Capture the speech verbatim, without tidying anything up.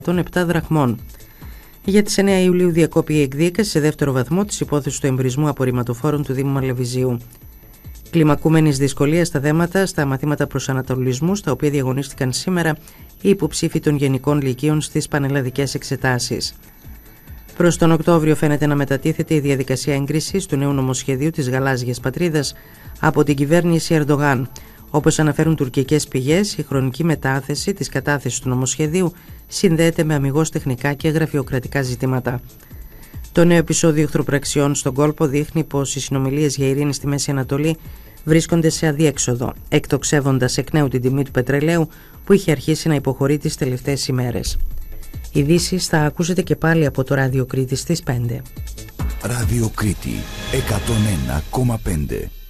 των επτά δραχμών. Για τις εννέα Ιουλίου διακόπη η εκδίκαση σε δεύτερο βαθμό της υπόθεσης του εμπρισμού απορριμματοφόρων του Δήμου Μαλεβιζίου. Κλιμακούμενης δυσκολίας στα δέματα στα μαθήματα προσανατολισμού, στα οποία διαγωνίστηκαν σήμερα οι υποψήφοι των Γενικών Λυκείων στις πανελλαδικές εξετάσεις. Προς τον Οκτώβριο φαίνεται να μετατίθεται η διαδικασία έγκρισης του νέου νομοσχεδίου της Γαλάζιας Πατρίδας από την κυβέρνηση Ερντογάν. Όπως αναφέρουν τουρκικές πηγές, η χρονική μετάθεση της κατάθεσης του νομοσχεδίου συνδέεται με αμιγώς τεχνικά και γραφειοκρατικά ζητήματα. Το νέο επεισόδιο εχθροπραξιών στον κόλπο δείχνει πως οι συνομιλίες για ειρήνη στη Μέση Ανατολή βρίσκονται σε αδιέξοδο, εκτοξεύοντας εκ νέου την τιμή του πετρελαίου που είχε αρχίσει να υποχωρεί τις τελευταίες ημέρες. Ειδήσεις θα ακούσετε και πάλι από το Ράδιο Κρήτη στις πέντε. Ράδιο Κρήτη εκατόν ένα κόμμα πέντε.